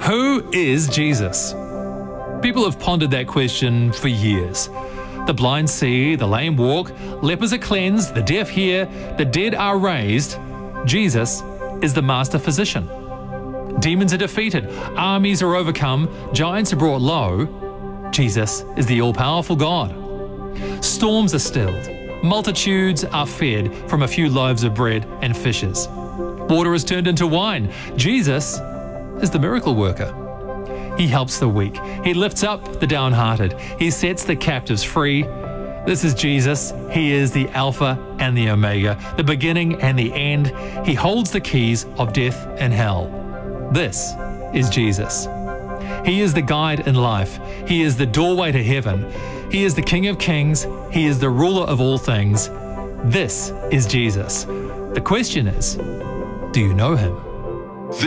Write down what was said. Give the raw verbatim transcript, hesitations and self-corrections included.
Who is Jesus? People have pondered that question for years. The blind see, the lame walk, lepers are cleansed, the deaf hear, the dead are raised. Jesus is the master physician. Demons are defeated, armies are overcome, giants are brought low. Jesus is the all-powerful God. Storms are stilled, multitudes are fed from a few loaves of bread and fishes. Water is turned into wine. Jesus is the miracle worker. He helps the weak. He lifts up the downhearted. He sets the captives free. This is Jesus. He is the Alpha and the Omega, the beginning and the end. He holds the keys of death and hell. This is Jesus. He is the guide in life. He is the doorway to heaven. He is the King of Kings. He is the ruler of all things. This is Jesus. The question is, do you know him?